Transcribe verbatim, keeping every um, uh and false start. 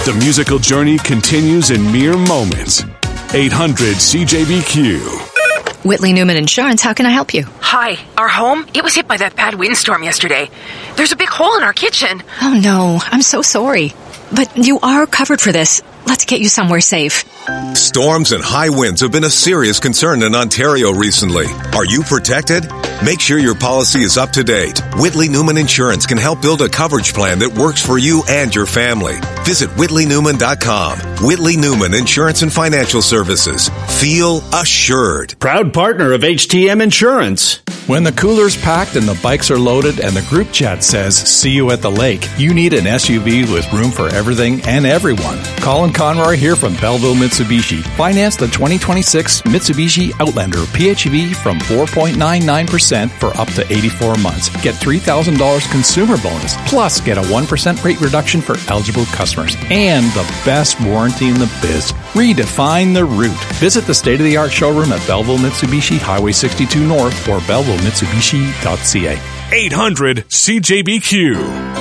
The musical journey continues in mere moments. eight hundred C J B Q. Whitley Newman Insurance, how can I help you? Hi, our home, it was hit by that bad windstorm yesterday. There's a big hole in our kitchen. Oh no, I'm so sorry. But you are covered for this. Let's get you somewhere safe. Storms and high winds have been a serious concern in Ontario recently. Are you protected? Make sure your policy is up to date. Whitley Newman Insurance can help build a coverage plan that works for you and your family. Visit whitley newman dot com. Whitley Newman Insurance and Financial Services. Feel assured. Proud partner of H T M Insurance. When the cooler's packed and the bikes are loaded and the group chat says, see you at the lake, you need an S U V with room for everything and everyone. Colin Conroy here from Belleville Mitsubishi. Finance the twenty twenty-six Mitsubishi Outlander P H E V from four point nine nine percent for up to eighty-four months. Get three thousand dollars consumer bonus, plus get a one percent rate reduction for eligible customers. And the best warranty in the biz. Redefine the route. Visit the state-of-the-art showroom at Belleville Mitsubishi, Highway sixty-two North, or belleville mitsubishi dot c a. eight hundred C J B Q.